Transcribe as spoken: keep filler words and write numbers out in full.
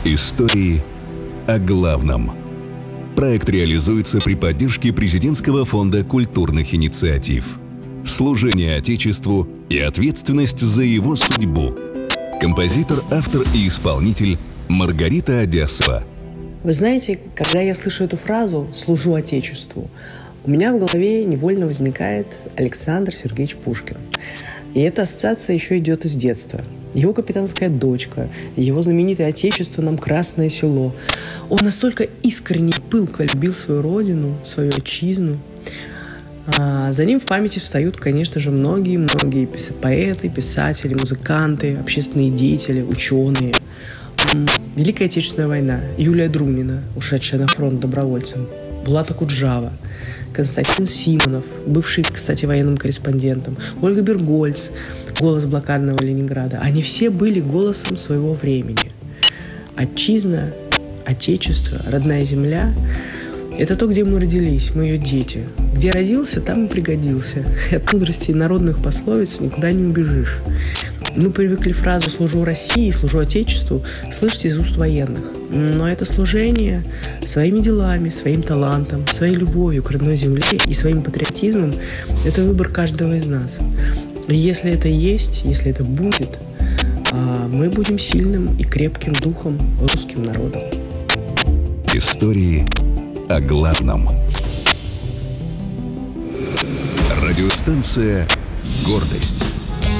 Истории о главном. Проект реализуется при поддержке Президентского фонда культурных инициатив. Служение Отечеству и ответственность за его судьбу. Композитор, автор и исполнитель Маргарита Одесова. Вы знаете, когда я слышу эту фразу «служу Отечеству», у меня в голове невольно возникает Александр Сергеевич Пушкин. И эта ассоциация еще идет из детства. Его «Капитанская дочка», его знаменитое «Отечество нам Красное Село». Он настолько искренне и пылко любил свою родину, свою отчизну. А за ним в памяти встают, конечно же, многие-многие поэты, писатели, музыканты, общественные деятели, ученые. Великая Отечественная война, Юлия Друнина, ушедшая на фронт добровольцем, Булат Акуджава, Константин Симонов, бывший, кстати, военным корреспондентом, Ольга Бергольц, голос блокадного Ленинграда. Они все были голосом своего времени. Отчизна, Отечество, родная земля – это то, где мы родились, мы ее дети. Где родился, там и пригодился. И от мудрости народных пословиц никуда не убежишь. Мы привыкли фразу «служу России», «служу Отечеству» слышать из уст военных. Но это служение своими делами, своим талантом, своей любовью к родной земле и своим патриотизмом – это выбор каждого из нас. И если это есть, если это будет, мы будем сильным и крепким духом русским народом. Истории о главном. Радиостанция «Гордость».